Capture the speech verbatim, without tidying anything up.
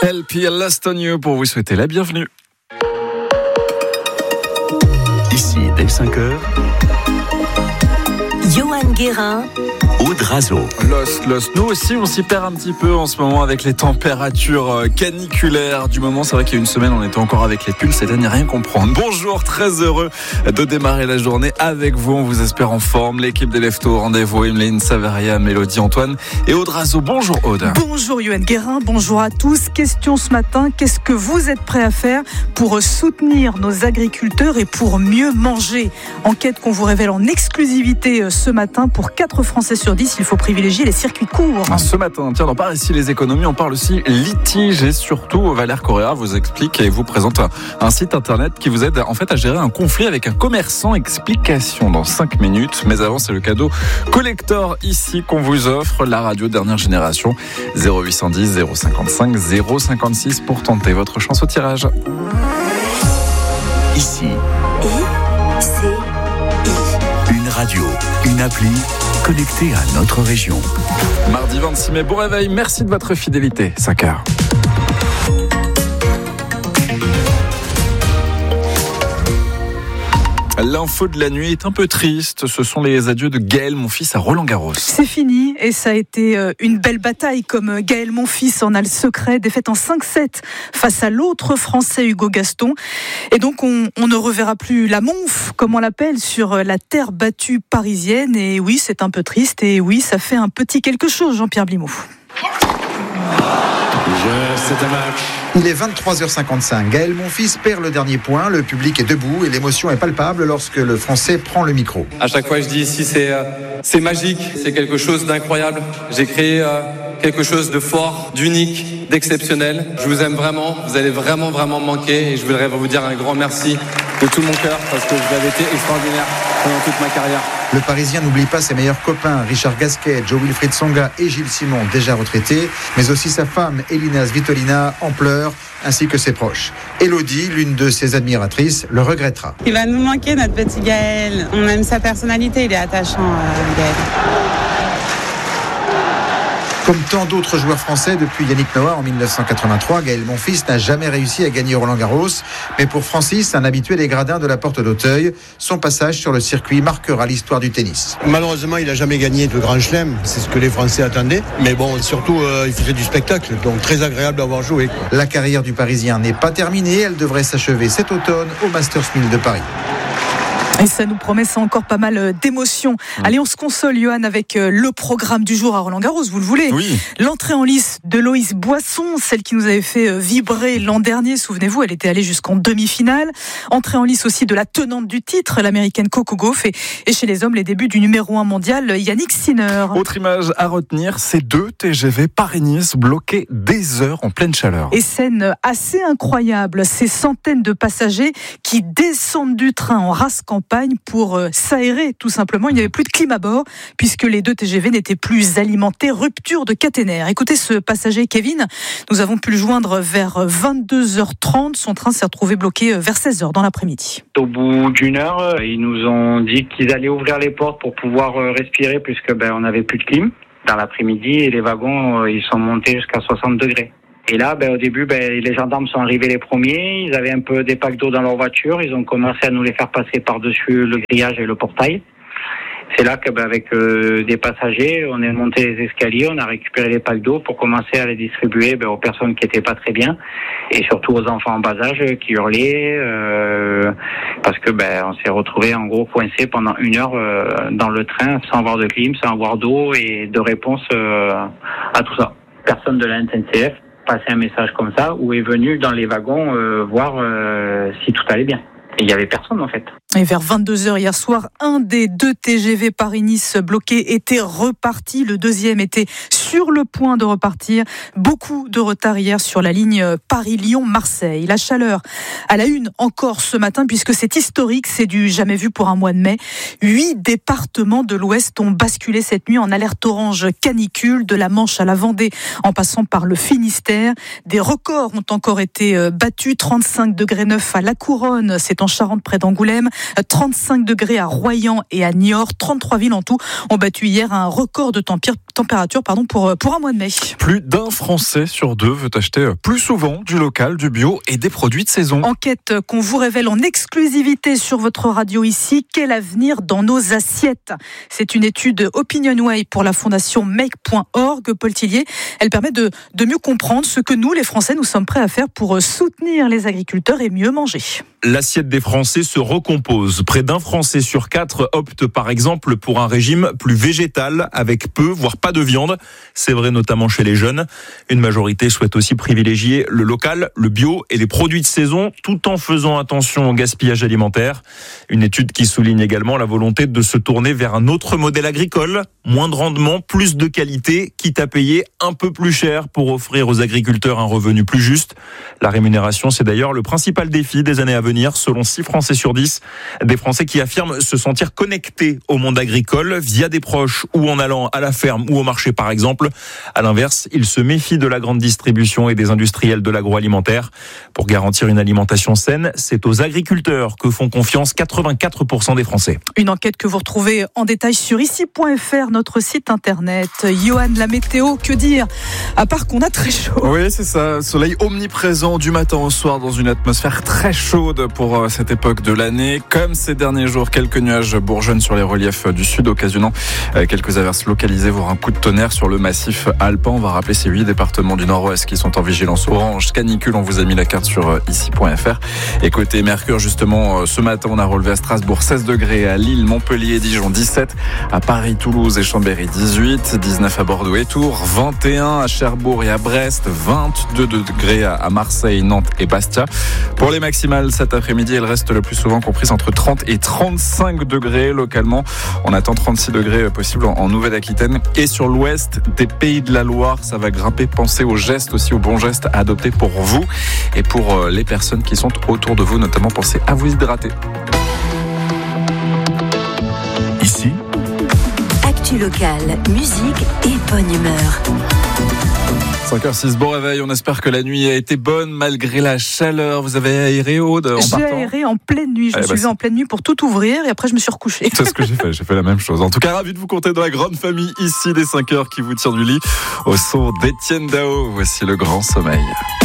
L P Lost on You pour vous souhaiter la bienvenue. Ici, dès cinq heures, Johan Guérin, Aude Razo. Lost, Lost. Nous aussi, on s'y perd un petit peu en ce moment avec les températures caniculaires du moment. C'est vrai qu'il y a une semaine, on était encore avec les pulls. Cette année, rien comprendre. Bonjour, très heureux de démarrer la journée avec vous. On vous espère en forme. L'équipe des Leftos, rendez-vous. Emeline Savaria, Mélodie Antoine et Aude Razo. Bonjour Aude. Bonjour Johan Guérin, bonjour à tous. Question ce matin, qu'est-ce que vous êtes prêts à faire pour soutenir nos agriculteurs et pour mieux manger? Enquête qu'on vous révèle en exclusivité ce matin. Pour quatre Français sur dix, il faut privilégier les circuits courts. Ce matin, tiens, dans Par ici les économies, on parle aussi litige et surtout Valère Correa vous explique et vous présente un, un site internet qui vous aide en fait à gérer un conflit avec un commerçant. Explication dans cinq minutes. Mais avant, c'est le cadeau collector ici qu'on vous offre, la radio dernière génération. zéro huit cent dix zéro cinquante-cinq zéro cinquante-six pour tenter votre chance au tirage. Ici, I, C, I. une radio, une appli connectée à notre région. Mardi vingt-six mai, bon réveil, merci de votre fidélité. cinq heures. L'info de la nuit est un peu triste. Ce sont les adieux de Gaël Monfils à Roland-Garros. C'est fini et ça a été une belle bataille comme Gaël Monfils en a le secret. Défaite en cinq sept face à l'autre Français Hugo Gaston. Et donc on, on ne reverra plus la Monf, comme on l'appelle, sur la terre battue parisienne. Et oui, c'est un peu triste et oui, ça fait un petit quelque chose, Jean-Pierre Blimaud. C'est un match. Il est vingt-trois heures cinquante-cinq. Gaël Monfils perd le dernier point. Le public est debout et l'émotion est palpable lorsque le Français prend le micro. À chaque fois, je dis ici, c'est, euh, c'est magique. C'est quelque chose d'incroyable. J'ai créé euh, quelque chose de fort, d'unique, d'exceptionnel. Je vous aime vraiment. Vous allez vraiment, vraiment me manquer. Et je voudrais vous dire un grand merci de tout mon cœur parce que vous avez été extraordinaire pendant toute ma carrière. Le Parisien n'oublie pas ses meilleurs copains, Richard Gasquet, Joe-Wilfried Tsonga et Gilles Simon, déjà retraités, mais aussi sa femme, Elina Svitolina, en pleurs, ainsi que ses proches. Élodie, l'une de ses admiratrices, le regrettera. Il va nous manquer, notre petit Gaël. On aime sa personnalité, il est attachant, euh, Gaël. Comme tant d'autres joueurs français depuis Yannick Noah en dix-neuf cent quatre-vingt-trois, Gaël Monfils n'a jamais réussi à gagner Roland-Garros. Mais pour Francis, un habitué des gradins de la Porte d'Auteuil, son passage sur le circuit marquera l'histoire du tennis. Malheureusement, il n'a jamais gagné de Grand Chelem, c'est ce que les Français attendaient. Mais bon, surtout, euh, il faisait du spectacle, donc très agréable d'avoir joué, quoi. La carrière du Parisien n'est pas terminée, elle devrait s'achever cet automne au Masters mille de Paris. Et ça nous promet ça encore pas mal d'émotions. Mmh. Allez, on se console, Johan, avec le programme du jour à Roland-Garros, vous le voulez. Oui. L'entrée en lice de Loïs Boisson, celle qui nous avait fait vibrer l'an dernier. Souvenez-vous, elle était allée jusqu'en demi-finale. Entrée en lice aussi de la tenante du titre, l'américaine Coco Gauff. Et, et chez les hommes, les débuts du numéro un mondial, Yannick Sinner. Autre image à retenir, ces deux T G V Paris-Nice bloqués des heures en pleine chaleur. Et scène assez incroyable, ces centaines de passagers qui descendent du train en race campagne pour s'aérer tout simplement. Il n'y avait plus de clim à bord puisque les deux T G V n'étaient plus alimentés. Rupture de caténaire. Écoutez ce passager Kevin, nous avons pu le joindre vers vingt-deux heures trente. Son train s'est retrouvé bloqué vers seize heures dans l'après-midi. Au bout d'une heure, ils nous ont dit qu'ils allaient ouvrir les portes pour pouvoir respirer puisque ben, on n'avait plus de clim dans l'après-midi et les wagons ils sont montés jusqu'à soixante degrés. Et là, ben, au début, ben, les gendarmes sont arrivés les premiers. Ils avaient un peu des packs d'eau dans leur voiture. Ils ont commencé à nous les faire passer par-dessus le grillage et le portail. C'est là que, ben, avec euh, des passagers, on est monté les escaliers, on a récupéré les packs d'eau pour commencer à les distribuer ben, aux personnes qui étaient pas très bien et surtout aux enfants en bas âge qui hurlaient euh, parce que ben, on s'est retrouvés en gros coincés pendant une heure euh, dans le train sans avoir de clim, sans avoir d'eau et de réponse euh, à tout ça. Personne de la N C F passer un message comme ça ou est venu dans les wagons euh, voir euh, si tout allait bien. Et il n'y avait personne en fait. Et vers vingt-deux heures hier soir, un des deux T G V Paris-Nice bloqués était reparti. Le deuxième était sur le point de repartir. Beaucoup de retard hier sur la ligne Paris-Lyon-Marseille. La chaleur à la une encore ce matin puisque c'est historique, c'est du jamais vu pour un mois de mai. Huit départements de l'Ouest ont basculé cette nuit en alerte orange canicule, de la Manche à la Vendée en passant par le Finistère. Des records ont encore été battus. trente-cinq degrés neuf à La Couronne, c'est en Charente près d'Angoulême. trente-cinq degrés à Royan et à Niort. trente-trois villes en tout ont battu hier un record de température pardon, pour pour, pour un mois de mai. Plus d'un Français sur deux veut acheter plus souvent du local, du bio et des produits de saison. Enquête qu'on vous révèle en exclusivité sur votre radio ici. Quel avenir dans nos assiettes ? C'est une étude OpinionWay pour la fondation make point org. Paul Tillier, elle permet de, de mieux comprendre ce que nous, les Français, nous sommes prêts à faire pour soutenir les agriculteurs et mieux manger. L'assiette des Français se recompose. Près d'un Français sur quatre opte par exemple pour un régime plus végétal avec peu, voire pas de viande. C'est vrai notamment chez les jeunes. Une majorité souhaite aussi privilégier le local, le bio et les produits de saison tout en faisant attention au gaspillage alimentaire. Une étude qui souligne également la volonté de se tourner vers un autre modèle agricole. Moins de rendement, plus de qualité, quitte à payer un peu plus cher pour offrir aux agriculteurs un revenu plus juste. La rémunération, c'est d'ailleurs le principal défi des années à venir, selon six Français sur dix. Des Français qui affirment se sentir connectés au monde agricole via des proches ou en allant à la ferme ou au marché par exemple. À l'inverse, ils se méfient de la grande distribution et des industriels de l'agroalimentaire. Pour garantir une alimentation saine, c'est aux agriculteurs que font confiance quatre-vingt-quatre pour cent des Français. Une enquête que vous retrouvez en détail sur ici point f r, notre site internet. Johan, la météo, que dire ? À part qu'on a très chaud. Oui, c'est ça. Soleil omniprésent du matin au soir dans une atmosphère très chaude pour cette époque de l'année. Comme ces derniers jours, quelques nuages bourgeonnent sur les reliefs du sud, occasionnant quelques averses localisées, voire un coup de tonnerre sur le massif alpin. On va rappeler ces huit départements du nord-ouest qui sont en vigilance orange canicule. On vous a mis la carte sur ici point f r. Et côté Mercure, justement, ce matin, on a relevé à Strasbourg seize degrés, à Lille, Montpellier et Dijon dix-sept, à Paris, Toulouse et Chambéry dix-huit, dix-neuf à Bordeaux et Tours, vingt et un à Cherbourg et à Brest, vingt-deux degrés à Marseille, Nantes et Bastia. Pour les maximales, cet après-midi, elles restent le plus souvent comprises entre trente et trente-cinq degrés localement. On attend trente-six degrés possibles en Nouvelle-Aquitaine et sur l'ouest des Pays de la Loire. Ça va grimper. Pensez aux gestes aussi, aux bons gestes à adopter pour vous et pour les personnes qui sont autour de vous. Notamment, pensez à vous hydrater. Ici, Actu locale, musique et bonne humeur. cinq heures six, bon réveil. On espère que la nuit a été bonne malgré la chaleur. Vous avez aéré, Aude, en partant ? J'ai aéré en pleine nuit. Je Allez, me suis bah, levée en pleine nuit pour tout ouvrir et après je me suis recouchée. C'est ce que j'ai fait. J'ai fait la même chose. En tout cas, ravi de vous compter dans la grande famille ici des cinq heures qui vous tire du lit au son d'Étienne Dao. Voici le grand sommeil.